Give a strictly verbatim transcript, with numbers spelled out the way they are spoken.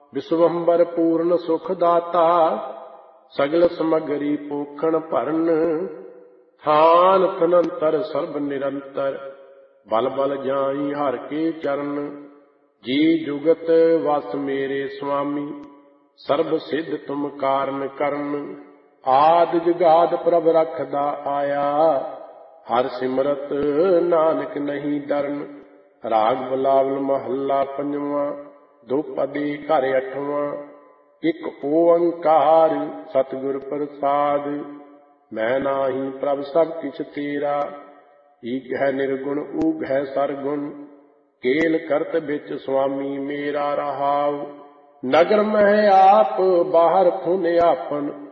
ਵਿਸਵੰਬਰ ਪੂਰਨ ਸੁਖ ਦਾਤਾ, ਸਗਲ ਸਮਗਰੀ ਪੋਖਣ ਭਰਨ। ਥਾਨ ਤਨੰਤਰ ਸਰਬ ਨਿਰੰਤਰ, ਬਲ ਬਲ ਜਾਈ ਹਰ ਕੇ ਚਰਨ। ਜੀ ਜੁਗਤ ਵਸ ਮੇਰੇ ਸੁਆਮੀ, ਸਰਬ ਸਿੱਧ ਤੁਮ ਕਾਰਨ ਕਰਨ। ਆਦ ਜੁਗਾਦ ਪ੍ਰਭ ਰਖਦਾ ਆਇਆ, ਹਰ ਸਿਮਰਤ ਨਾਨਕ ਨਹੀਂ ਡਰਨ। ਰਾਗ ਬਿਲਾਵਲ ਮਹੱਲਾ ਪੰਜਵਾਂ, ਦੋਪਦੀ ਘਰ ਅਠਵਾਂ। ਇੱਕ ਓੰਕਾਰ ਸਤਿਗੁਰ ਪ੍ਰਸਾਦ, ਮੈਂ ਨਾਹੀ ਪ੍ਰਭ ਸਭ ਕਿਛ ਤੇਰਾ। ਈਕ ਹੈ ਨਿਰਗੁਣ ਊਗ ਹੈ ਸਰਗੁਣ, ਕੇਲ ਕਰਤ ਵਿੱਚ ਸੁਆਮੀ ਮੇਰਾ ਰਹਾਉ। ਨਗਰ ਮਹਿ ਆਪ ਬਾਹਰ ਖੁਨ ਆਪਨ,